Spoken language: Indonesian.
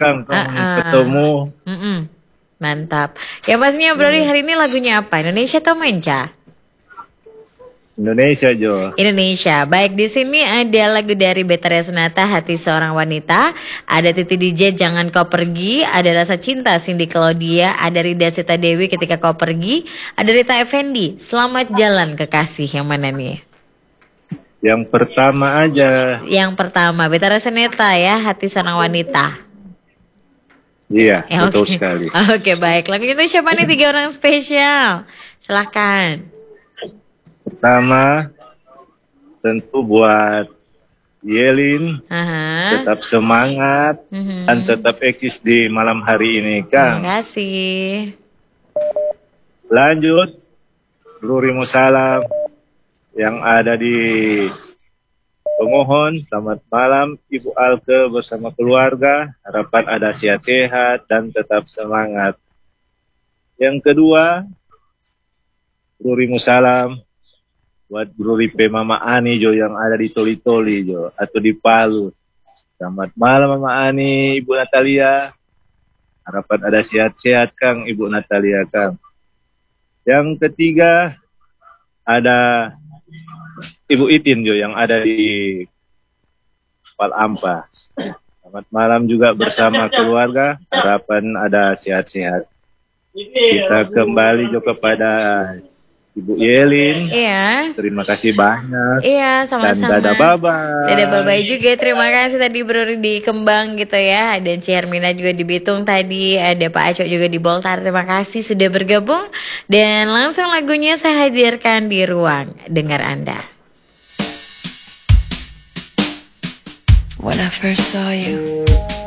Kang, Ah, kamu ah. ketemu. Mm-mm. Mantap. Ya pastinya Bro Iya. hari ini lagunya apa? Indonesia atau Manca? Indonesia, Jo. Indonesia. Baik, di sini ada lagu dari Betharia Sonata, Hati Seorang Wanita. Ada Titi DJ, Jangan Kau Pergi. Ada Rasa Cinta, Cindy Claudia. Ada Rida Sita Dewi, Ketika Kau Pergi. Ada Rita Effendi, Selamat Jalan Kekasih. Yang mana nih? Yang pertama aja. Yang pertama, Betharia Sonata ya, Hati Seorang Wanita. Iya, Ya betul oke. sekali. Oke, baik. Lagu itu siapa nih tiga orang spesial? Silahkan. Pertama, tentu buat Yelin, Aha. tetap semangat dan Mhm. tetap eksis di malam hari ini, Terima Kang. kasih. Lanjut, Ruri Musalam yang ada di pemohon. Selamat malam, Ibu Alke bersama keluarga. Harapan ada sehat-sehat dan tetap semangat. Yang kedua, Ruri Musalam buat Bro Ripe Mama Ani Jo yang ada di Toli-Toli Jo atau di Palu. Selamat malam Mama Ani, Ibu Natalia. Harapan ada sehat-sehat Kang, Ibu Natalia Kang. Yang ketiga ada Ibu Itin Jo yang ada di Palampa. Selamat malam juga bersama keluarga. Harapan ada sehat-sehat. Kita kembali Jo kepada Ibu Yelin. Iya. Terima kasih banyak. Iya, Dan sama-sama. dadah Dadah bye-bye. bye-bye juga. Terima kasih tadi Bro di Kembang gitu ya. Dan Ci Hermina juga di Bitung tadi. Ada Pak Acok juga di Boltar. Terima kasih sudah bergabung. Dan langsung lagunya saya hadirkan di ruang dengar Anda. When I first saw you,